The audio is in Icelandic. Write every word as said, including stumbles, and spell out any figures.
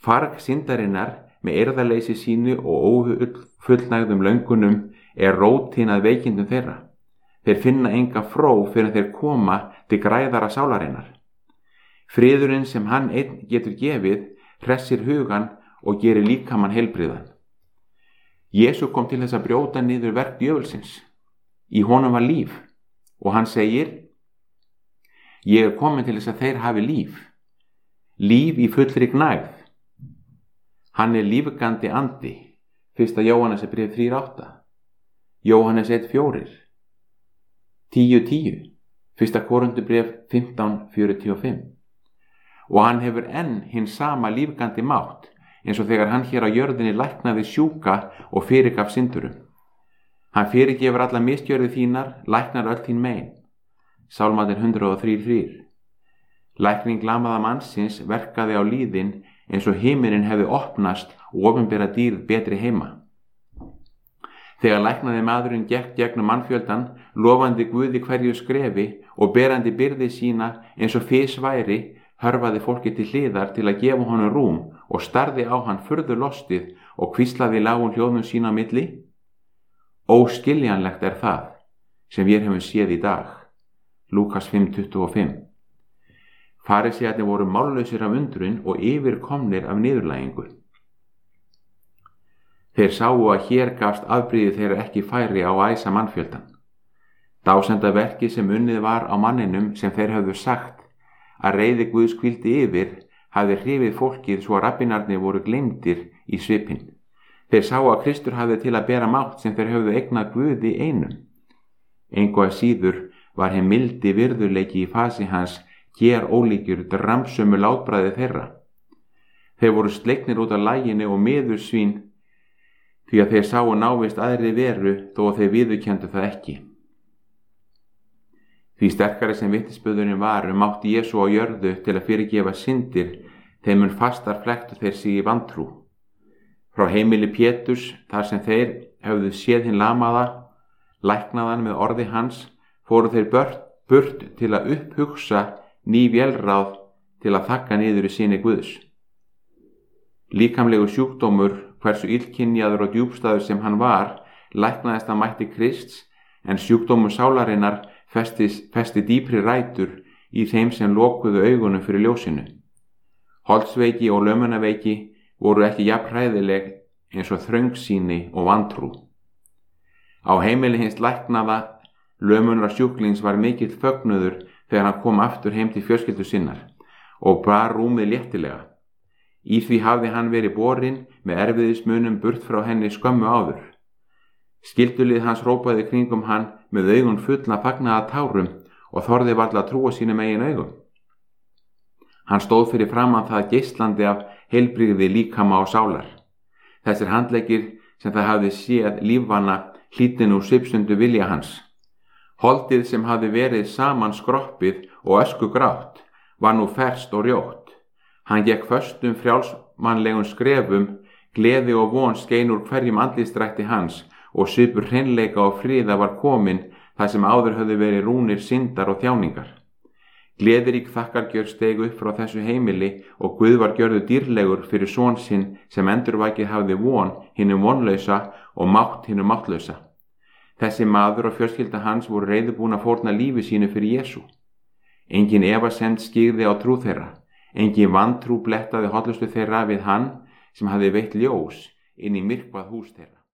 Farg syndarinnar með eirðarleysi sínu og ófullnægðum löngunum er rótin að veikindum þeirra. Þeir finna enga fró fyrir þeir koma til græðara sálarinnar. Friðurinn sem hann einn getur gefið hressir hugan og gerir líkamann heilbrigðan. Jesú kom til þess að brjóta niður verk djöfulsins. Í honum var líf og hann segir: Ég er komin til þess að þeir hafi líf, líf í fullri gnægð. Hann er lífgandi andi, fyrsta Jóhannesarbréf þrjú átta, Jóhannes eitt fjögur, tíu tíu, fyrsta Korinthubréf fimmtán fjörutíu og fimm. Og hann hefur enn hinn sama lífgandi mátt, eins og þegar hann hér á jörðinni læknaði sjúka og fyrirgaf syndurum. Hann fyrirgefur alla misgjörðir þínar, læknar öll þín mein. Sálmarnir hundrað og þrír þrír. Lækning lamaða mannsins verkaði á líðin eins og himinin hefði opnast og opinbera dýrð betri heima. Þegar læknaði maðurinn gekk gegnum mannfjöldan, lofandi Guði hverju skrefi og berandi byrði sína eins og fis væri, hörfaði fólki til hliðar til að gefa honum rúm og starði á hann furðu lostið og hvíslaði lágum hljóðum sína á milli. Óskiljanlegt er það sem við hefum séð í dag. Lúkas fimm tuttugu og fimm. Farisæarnir voru mállausir af undrun og yfirkomnir af niðurlægingu. Þeir sáu að hér gafst afbrigði þeirra ekki færi á að æsa mannfjöldan. Dásenda verkið sem unnið var á manninum sem þeir höfðu sagt að reiði Guðs hvíldi yfir hafði hrifið fólkið svo að rabbinarnir voru gleymdir í svipinn. Þeir sáu að Kristur hafði til að bera mátt sem þeir höfðu eignað Guði einum. Engu að síður var hinn mildi virðuleiki í fasi hans hér ólíkjur dramsömu látbragði þeirra. Þeir voru slegnir út af laginu og miðursvín því að þeir sáu návist aðri veru þó að þeir viðurkenndu það ekki. Því sterkari sem vitnisburðurinn var um mátt Jesú á jörðu til að fyrirgefa syndir, þeim mun fastar flekktu þeir sig í vantrú. Frá heimili Péturs, þar sem þeir höfðu séð hinn lamaða, læknaðan með orði hans, fóru þeir burt, burt til að upphugsa ný vélráð til að þakka niður í syni Guðs. Líkamlegu sjúkdómur, hversu illkynjaður og djúpstæður sem hann var, læknaðist að mætti Krists, en sjúkdómur sálarinnar festi, festi dýpri rætur í þeim sem lokuðu augunum fyrir ljósinu. Holdsveiki og lömunaveiki voru ekki jafn hræðileg eins og þröngsýni og vantrú. Á heimili hins læknaða lömunar sjúklings var mikill fögnuður þegar hann kom aftur heim til fjölskyldu sinnar og bar rúmið léttilega. Í því hafði hann verið borinn með erfiðismunum burt frá henni skömmu áður. Skyldulið hans rópaði kringum hann með augun fullna fagnaða tárum og þorði varla að trúa sínum eigin augum. Hann stóð fyrir framan það geislandi af heilbrigði líkama og sálar. Þessir handleggir sem það hafði séð lífvana hlýtin úr svipsundu vilja hans. Holdið sem hafði verið saman skroppið og öskugrátt var nú ferskt og rjótt. Hann gekk föstum frjálsmannlegum skrefum, gleði og von skein úr hverjum andlitsdrætti hans og svipur hreinleika og friða var komin þar sem áður höfðu verið rúnir syndar og þjáningar. Gleðirík þakkargjörð steig upp frá þessu heimili og Guð var gjörðu dýrlegur fyrir son sinn sem endurvakið hafði von hinum vonlausa og mátt hinum máttlausa. Þessi maður og fjölskylda hans voru reiðubúin að fórna lífi sínu fyrir Jesú. Engin efasemd skyggði á trú þeirra, engin vantrú blettaði hollustu þeirra við hann sem hafði veitt ljós inn í myrkvað hús þeirra.